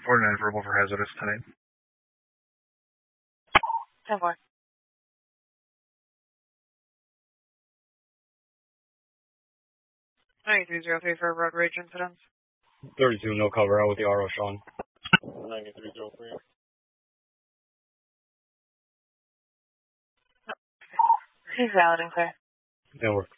49 verbal for hazardous tonight. 10-4. 9303 for road rage incidents. 32, no cover out with the RO, Sean. 9303. He's valid and clear. That works.